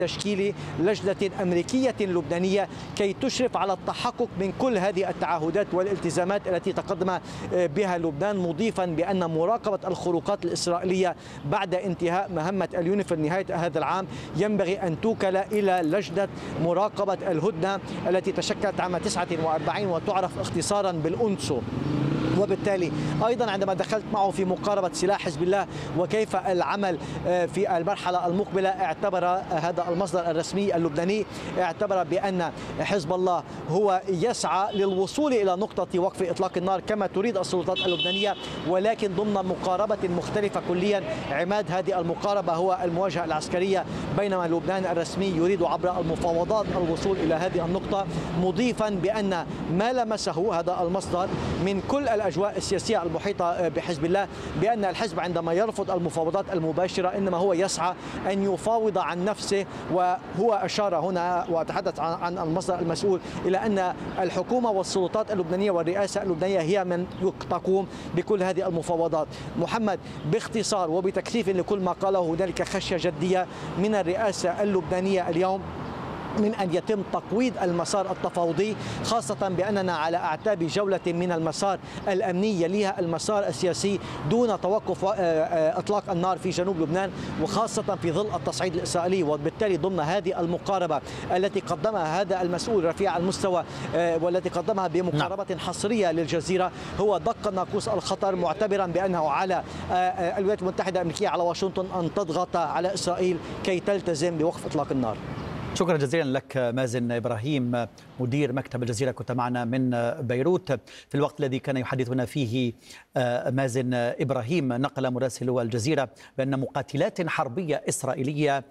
تشكيل لجنة أمريكية لبنانية كي تشرف على التحقق من كل هذه التعهدات والالتزامات التي تقدم بها لبنان، مضيفا بأن مراقبة الخروقات الإسرائيلية بعد انتهاء مهمة اليونيفيل نهاية هذا العام ينبغي أن توكل إلى لجنة مراقبة الهدنة التي تشكلت عام 49 وتعرف اختصارا بالأونسو. وبالتالي أيضا عندما دخلت معه في مقاربة سلاح حزب الله وكيف العمل في المرحلة المقبلة، اعتبر هذا المصدر الرسمي اللبناني اعتبر بأن حزب الله هو يسعى للوصول إلى نقطة وقف إطلاق النار كما تريد السلطات اللبنانية، ولكن ضمن مقاربة مختلفة كليا. عماد هذه المقاربة هو المواجهة العسكرية، بينما لبنان الرسمي يريد عبر المفاوضات الوصول إلى هذه النقطة، مضيفا بأن ما لمسه هذا المصدر من كل الأجواء السياسية المحيطة بحزب الله بأن الحزب عندما يرفض المفاوضات المباشرة إنما هو يسعى أن يفاوض عن نفسه. وهو أشار هنا وتحدث عن المصدر المسؤول إلى أن الحكومة والسلطات اللبنانية والرئاسة اللبنانية هي من تقوم بكل هذه المفاوضات. محمد، باختصار وبتكثيف لكل ما قاله، هنالك خشية جدية من الرئاسة اللبنانية اليوم من أن يتم تقويض المسار التفاوضي، خاصة بأننا على أعتاب جولة من المسار الأمني يليها المسار السياسي دون توقف إطلاق النار في جنوب لبنان، وخاصة في ظل التصعيد الإسرائيلي. وبالتالي ضمن هذه المقاربة التي قدمها هذا المسؤول رفيع المستوى والتي قدمها بمقاربة حصرية للجزيرة، هو دق ناقوس الخطر، معتبرا بأنه على الولايات المتحدة الأمريكية، على واشنطن، أن تضغط على إسرائيل كي تلتزم بوقف إطلاق النار. شكرا جزيلا لك مازن إبراهيم، مدير مكتب الجزيرة، كنت معنا من بيروت. في الوقت الذي كان يحدثنا فيه مازن إبراهيم، نقل مراسل الجزيرة بأن مقاتلات حربية إسرائيلية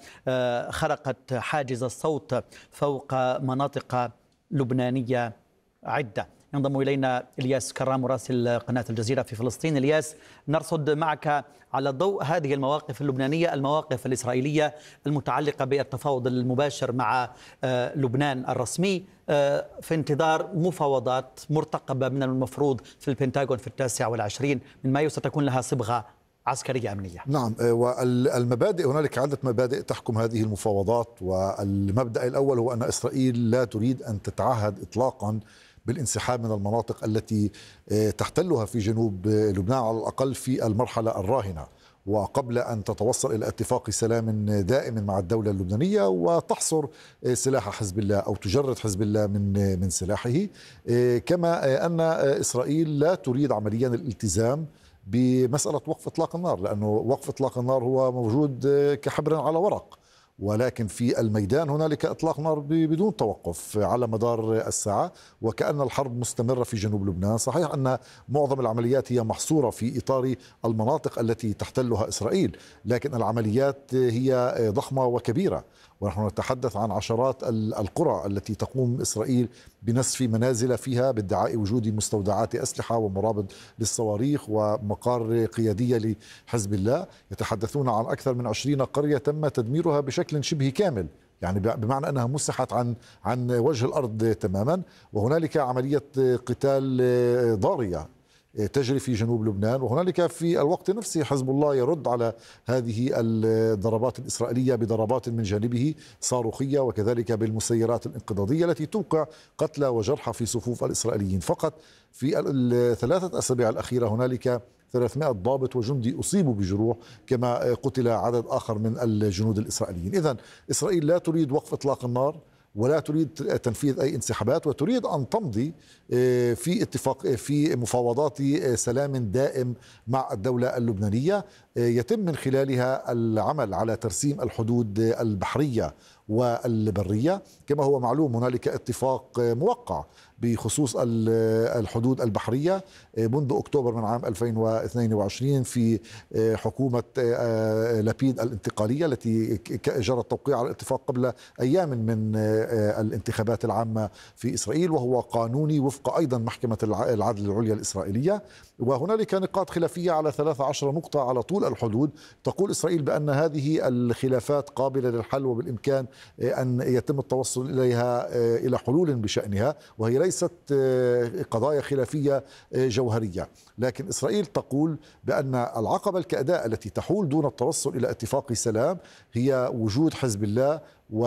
خرقت حاجز الصوت فوق مناطق لبنانية عدة. ينضم إلينا إلياس كرام مراسل قناة الجزيرة في فلسطين. إلياس، نرصد معك على ضوء هذه المواقف اللبنانية، المواقف الإسرائيلية المتعلقة بالتفاوض المباشر مع لبنان الرسمي في انتظار مفاوضات مرتقبة من المفروض في البنتاغون في 29 من مايو ستكون لها صبغة عسكرية أمنية. نعم، والمبادئ، هنالك عدة مبادئ تحكم هذه المفاوضات، والمبدأ الأول هو أن إسرائيل لا تريد أن تتعهد إطلاقا بالانسحاب من المناطق التي تحتلها في جنوب لبنان، على الأقل في المرحلة الراهنة، وقبل أن تتوصل إلى اتفاق سلام دائم مع الدولة اللبنانية وتحصر سلاح حزب الله أو تجرد حزب الله من سلاحه. كما أن إسرائيل لا تريد عمليا الالتزام بمسألة وقف إطلاق النار، لأنه وقف إطلاق النار هو موجود كحبر على ورق، ولكن في الميدان هنالك إطلاق نار بدون توقف على مدار الساعة، وكأن الحرب مستمرة في جنوب لبنان. صحيح أن معظم العمليات هي محصورة في إطار المناطق التي تحتلها إسرائيل، لكن العمليات هي ضخمة وكبيرة، ونحن نتحدث عن عشرات القرى التي تقوم إسرائيل بنسف منازل فيها بادعاء وجود مستودعات أسلحة ومرابط للصواريخ ومقار قيادية لحزب الله. يتحدثون عن أكثر من 20 قرية تم تدميرها بشكل شبه كامل، يعني بمعنى أنها مسحت عن وجه الأرض تماما. وهنالك عملية قتال ضارية تجري في جنوب لبنان، وهنالك في الوقت نفسه حزب الله يرد على هذه الضربات الإسرائيلية بضربات من جانبه صاروخية، وكذلك بالمسيرات الانقضاضية التي توقع قتلى وجرحى في صفوف الإسرائيليين. فقط في الثلاثة أسابيع الأخيرة هنالك 300 ضابط وجندي أصيبوا بجروح، كما قتل عدد آخر من الجنود الإسرائيليين. إذن إسرائيل لا تريد وقف إطلاق النار ولا تريد تنفيذ أي انسحابات، وتريد أن تمضي في مفاوضات سلام دائم مع الدولة اللبنانية يتم من خلالها العمل على ترسيم الحدود البحرية والبرية. كما هو معلوم هنالك اتفاق موقع بخصوص الحدود البحرية منذ أكتوبر من عام 2022 في حكومة لبيد الانتقالية التي جرى التوقيع على الاتفاق قبل أيام من الانتخابات العامة في إسرائيل، وهو قانوني وفق أيضا محكمة العدل العليا الإسرائيلية. وهنالك نقاط خلافية على 13 نقطة على طول الحدود. تقول إسرائيل بأن هذه الخلافات قابلة للحل وبالإمكان أن يتم التوصل إليها إلى حلول بشأنها، وهي ليست قضايا خلافية جوهرية. لكن إسرائيل تقول بأن العقبة الكأداء التي تحول دون التوصل إلى اتفاق سلام هي وجود حزب الله